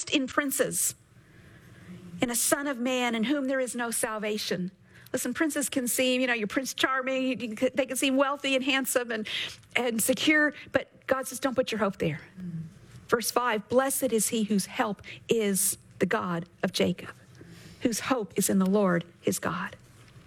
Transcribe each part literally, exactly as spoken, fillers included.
trust in princes, in a son of man in whom there is no salvation. Listen, princes can seem, you know, you're Prince Charming. They can seem wealthy and handsome and, and secure, but God says, don't put your hope there. Mm. Verse five, blessed is he whose help is the God of Jacob, whose hope is in the Lord, his God.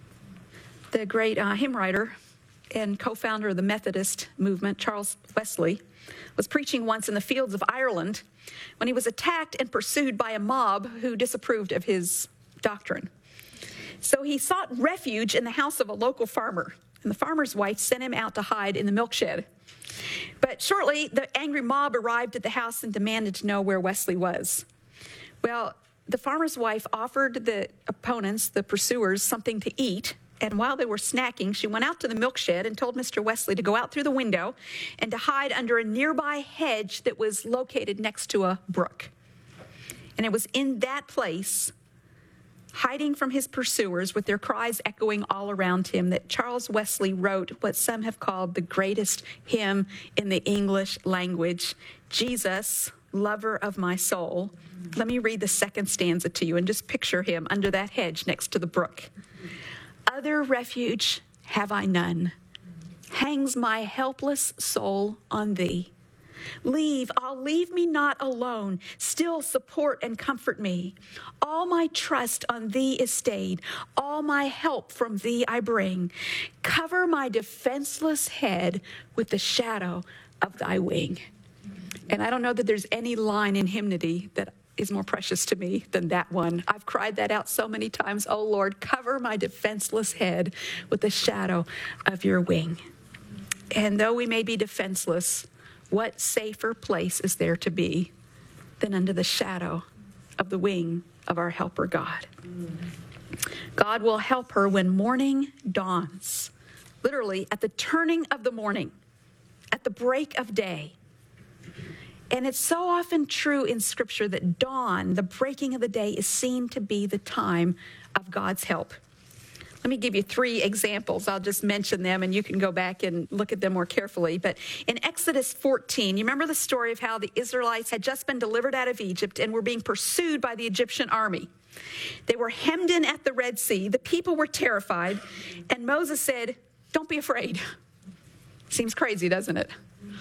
The great uh, hymn writer and co-founder of the Methodist movement, Charles Wesley, was preaching once in the fields of Ireland when he was attacked and pursued by a mob who disapproved of his doctrine. So he sought refuge in the house of a local farmer, and the farmer's wife sent him out to hide in the milk shed. But shortly, the angry mob arrived at the house and demanded to know where Wesley was. Well, the farmer's wife offered the opponents, the pursuers, something to eat, and while they were snacking, she went out to the milk shed and told Mister Wesley to go out through the window and to hide under a nearby hedge that was located next to a brook. And it was in that place, hiding from his pursuers with their cries echoing all around him, that Charles Wesley wrote what some have called the greatest hymn in the English language, Jesus, Lover of My Soul. Let me read the second stanza to you and just picture him under that hedge next to the brook. Other refuge have I none. Hangs my helpless soul on thee. Leave, ah, leave me not alone. Still support and comfort me. All my trust on thee is stayed. All my help from thee I bring. Cover my defenseless head with the shadow of thy wing. And I don't know that there's any line in hymnody that is more precious to me than that one. I've cried that out so many times. Oh Lord, cover my defenseless head with the shadow of your wing. And though we may be defenseless, what safer place is there to be than under the shadow of the wing of our helper God? God will help her when morning dawns, literally at the turning of the morning, at the break of day. And it's so often true in Scripture that dawn, the breaking of the day, is seen to be the time of God's help. Let me give you three examples. I'll just mention them and you can go back and look at them more carefully. But in Exodus fourteen, you remember the story of how the Israelites had just been delivered out of Egypt and were being pursued by the Egyptian army. They were hemmed in at the Red Sea. The people were terrified. And Moses said, don't be afraid. Seems crazy, doesn't it?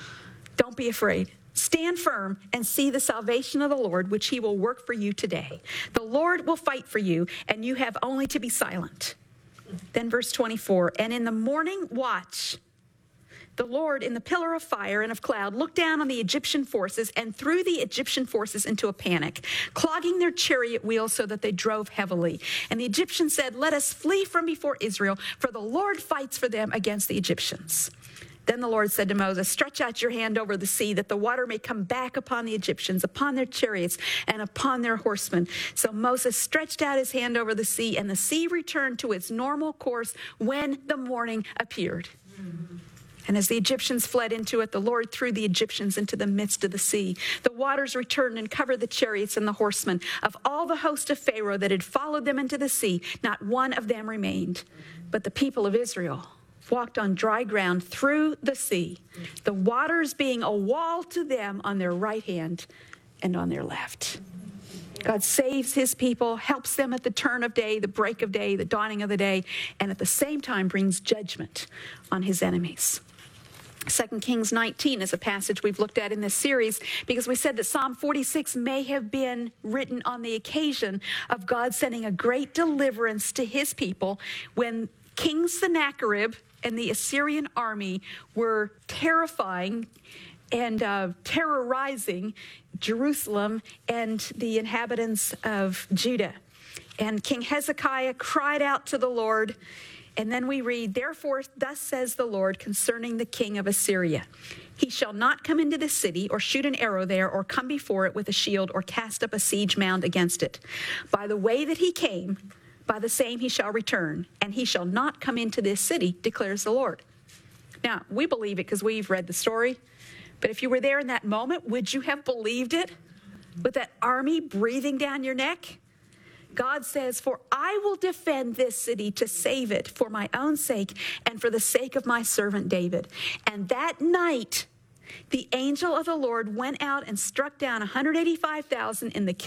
Don't be afraid. Stand firm and see the salvation of the Lord, which he will work for you today. The Lord will fight for you, and you have only to be silent. Then verse twenty-four, and in the morning watch, the Lord in the pillar of fire and of cloud looked down on the Egyptian forces and threw the Egyptian forces into a panic, clogging their chariot wheels so that they drove heavily. And the Egyptians said, let us flee from before Israel, for the Lord fights for them against the Egyptians. Then the Lord said to Moses, stretch out your hand over the sea, that the water may come back upon the Egyptians, upon their chariots, and upon their horsemen. So Moses stretched out his hand over the sea, and the sea returned to its normal course when the morning appeared. Mm-hmm. And as the Egyptians fled into it, the Lord threw the Egyptians into the midst of the sea. The waters returned and covered the chariots and the horsemen. Of all the host of Pharaoh that had followed them into the sea, not one of them remained. But the people of Israel walked on dry ground through the sea, the waters being a wall to them on their right hand and on their left. God saves his people, helps them at the turn of day, the break of day, the dawning of the day, and at the same time brings judgment on his enemies. Second Kings nineteen is a passage we've looked at in this series because we said that Psalm forty-six may have been written on the occasion of God sending a great deliverance to his people when King Sennacherib and the Assyrian army were terrifying and uh, terrorizing Jerusalem and the inhabitants of Judah. And King Hezekiah cried out to the Lord. And then we read, therefore, thus says the Lord concerning the king of Assyria. He shall not come into the city or shoot an arrow there or come before it with a shield or cast up a siege mound against it. By the way that he came, by the same he shall return, and he shall not come into this city, declares the Lord. Now, we believe it because we've read the story. But if you were there in that moment, would you have believed it? With that army breathing down your neck? God says, for I will defend this city to save it for my own sake and for the sake of my servant David. And that night, the angel of the Lord went out and struck down one hundred eighty-five thousand in the